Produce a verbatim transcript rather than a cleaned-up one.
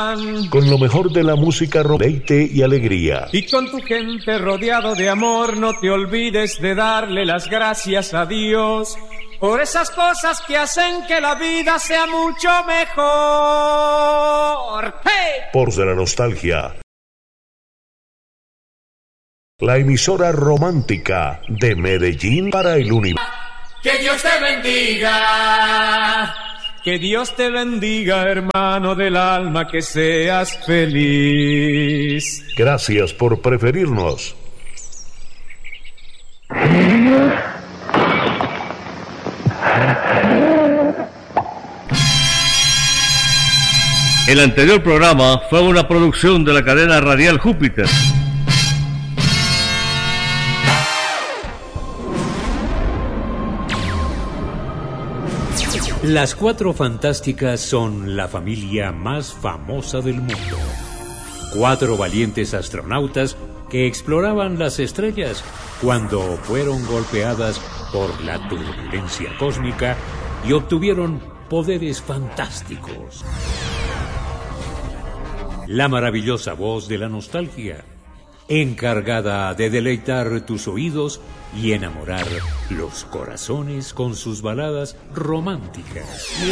van. Con lo mejor de la música, deleite y alegría. Y con tu gente rodeado de amor, no te olvides de darle las gracias a Dios por esas cosas que hacen que la vida sea mucho mejor. ¡Hey! Por de la nostalgia. La emisora romántica de Medellín para el universo. Que Dios te bendiga. Que Dios te bendiga, hermano del alma, que seas feliz. Gracias por preferirnos. El anterior programa fue una producción de la cadena radial Júpiter. Las Cuatro Fantásticas son la familia más famosa del mundo. Cuatro valientes astronautas que exploraban las estrellas cuando fueron golpeadas por la turbulencia cósmica y obtuvieron poderes fantásticos. La maravillosa voz de la nostalgia, encargada de deleitar tus oídos y enamorar los corazones con sus baladas románticas.